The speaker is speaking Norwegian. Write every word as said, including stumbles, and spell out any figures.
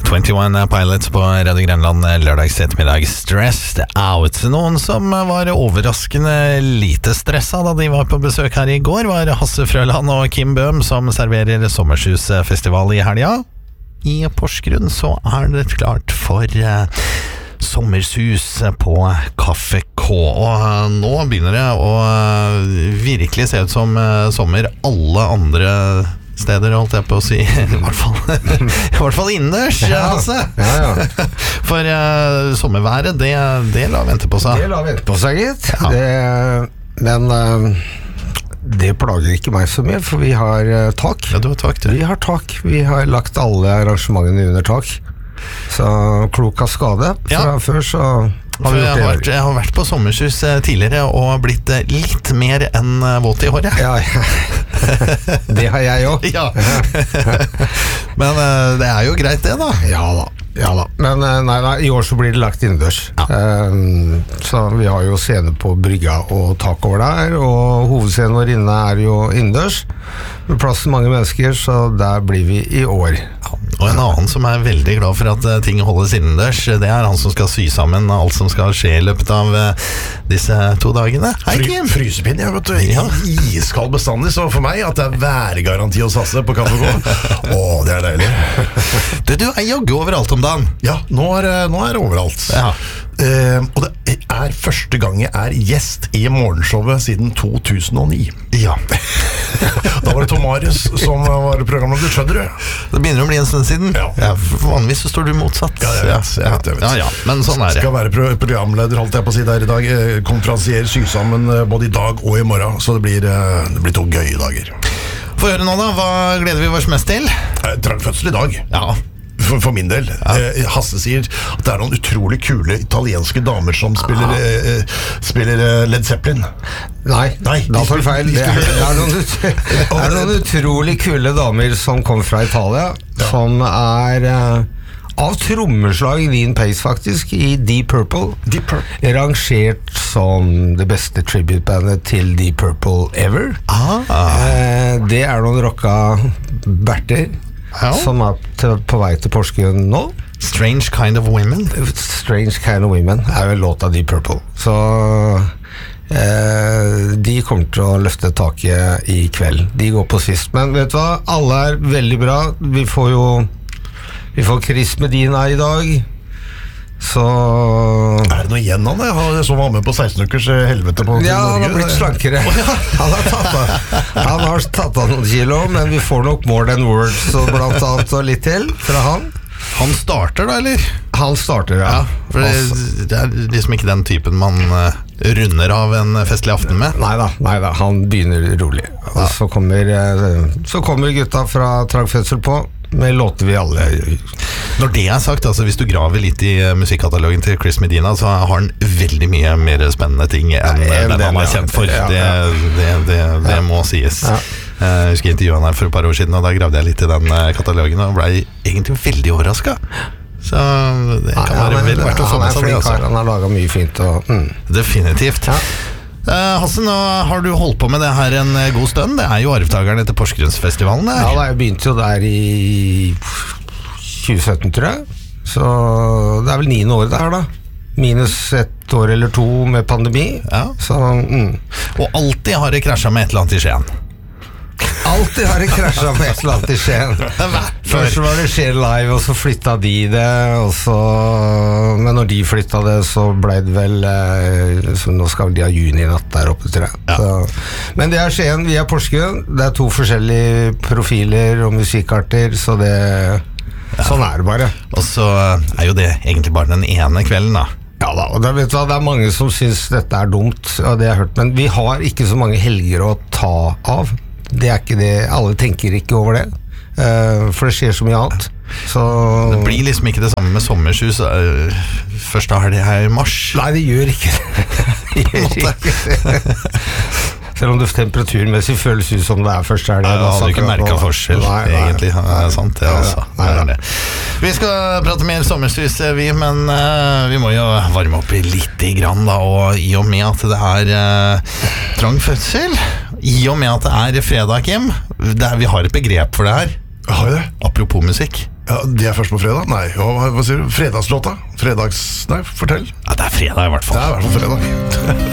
tjueén Pilots på Radio Grenland lørdags ettermiddag. Stressed out. Noen som var overraskende lite stresset da de var på besøk her i går, var Hasse Frøland og Kim Bøhm, som serverer sommershusfestival i helga. I Porsgrunn så er det klart for uh, sommershus på Kaffe K. Og nå begynner det å virkelig se ut som uh, sommer alle andre steder, holdt jeg på å si. I hvert fall, i hvert fall innendørs, ja, altså. Ja, ja. For uh, sommerværet, det, det lar vente på seg. Det lar vente på seg, gitt. Ja. Det, men uh, det plager ikke meg så mye, for vi har uh, tak. Ja, du har tak, du. Vi har tak. Vi har lagt alle arrangementene under tak. Så klok av skade. Fra ja. Før så... Har jeg, har vært, jeg har vært på sommershus tidligere og blitt litt mer enn våt i håret. Ja, ja. Det har jeg også. Ja. Men det er jo greit det da. Ja da, ja da. Men nei, nei, i år så blir det lagt innendørs. Ja. Um, så vi har jo scene på brygga og tak over der, og hovedscenen vår inne er jo innendørs. Med plass til mange mennesker, så der blir vi i år. Ja. Og en annen som er veldig glad for at ting holdes innendørs, det er han som skal sy sammen alt som skal skje i løpet av disse to dagene. Hei, Kim! Fry, frysepinn, jeg vet du. Ja. Iskald bestandig, så for meg at det er værgaranti hos Hasse på Kaffe K. Åh, det er deilig. Du, du er jogge overalt om dagen. Ja, nå er, nå er det overalt. Ja. Uh, og det er første gang jeg er gjest i morgenshowet siden to tusen og ni. Ja. Da var det Tom Marius som var programleder, skjønner du? Det begynner å bli en stund siden. Ja. Ja, vanligvis så står du motsatt. Ja, jeg vet, jeg vet, jeg vet. Ja, ja, men sånn er det. Skal være pro- programleder, holdt jeg på å si der i dag. Konferansier, sy sammen både i dag og i morgen, så det blir, det blir to gøye dager. Få høre nå da, hva gleder vi oss mest til? Trang fødsel i dag. Ja. For, for min del. Ja. Eh, Hasse sier at det er noen utrolig kule italienske damer som spiller, eh, spiller eh, Led Zeppelin. Nei, Nei, da tar du feil. Det er, det, er noen, ut, det er noen utrolig kule damer som kommer fra Italia, ja. Som er uh, av trommeslag i din pace faktisk, i Deep Purple. Deep Purple. Rangert som det beste tribute-bandet til Deep Purple ever. Ah. Uh, det er noen rocka berter. Ja. Som er til, på vei til Porsgrunn nå. Strange Kind of Women. Strange Kind of Women er jo en låt av Deep Purple. Så eh, de kommer til å løfte taket i kveld. De går på sist. Men vet du hva? Alle er veldig bra. Vi får jo Vi får Chris Medina i dag. Så er det noe igjen han? Jeg så var med på seksten ukers helvete på ja, han har blitt slankere. Han har tatt av, han har tatt av noen kilo, men vi får nok more than words og blant annet og litt til fra han. Han starter da, eller? Han starter, ja, ja for det, det er liksom ikke den typen man uh, runder av en festlig aften med. Neida, neida, han begynner rolig. Og så kommer, uh, så kommer gutta fra Trang fødsel på med låter vi alle. Når det er sagt, altså hvis du graver litt i musikkatalogen til Chris Medina, så har han veldig mye mer spennende ting enn ja, den han er kjent for. Ja, ja. Det, det, det, det ja. Må sies. Ja. Jeg husker intervjuet han her for et par år siden, og da gravde jeg litt i den katalogen og ble egentlig veldig overrasket. Så det kan ja, være veldig verdt å få med seg det. Altså. Han har laget mye fint. Og, mm. Definitivt. Ja. Uh, Hasse, nå har du holdt på med det her en god stund. Det er jo arvtakerne til Porsgrunnsfestivalen der. Ja, da, jeg begynte jo der i tjue sytten, tror jeg. Så det er vel niende året der da. Minus et år eller to med pandemi. Ja. Så, mm. Og alltid har det krasjet med et eller annet i Skien. Alltid har det krasjet med et eller annet i Skien. Først var det Skien Live, og så flyttet de det, og så, men når de flyttet det, så ble det vel, så nå skal de ha juninatt der oppe, tror jeg. Ja. Så, men det er Skien, vi er Porsgrunn, det er to forskjellige profiler og musikkarter, så det, ja. Sånn er det bare. Og så er jo det egentlig bare den ene kvelden da. Ja da, og det, vet du, det er mange som synes dette er dumt, og det har jeg hørt, men vi har ikke så mange helger å ta av. Det er ikke det, alle tenker ikke over det uh, for det skjer så mye annet så det blir liksom ikke det samme med sommershus uh, første helg her i mars. Nei, det gjør ikke det, det gjør ikke det. Selv om det temperaturmessig føles ut som det er første helg. Jeg hadde ikke merket forskjell nei, nei, egentlig, det er sant det altså. Nei, nei, nei. Vi skal prate mer sommershus vi, men uh, vi må jo varme opp litt i grann da, og i og med at det er uh, trang fødsel, i og med at det er fredag, Kim, det er, vi har et begrep for det her. Har vi det? Apropos musikk. Ja, det er først på fredag? Nei, hva, hva sier du? Fredagslåta? Fredags... Nei, fortell. Ja, det er fredag i hvert fall. Det er i hvert fall fredag.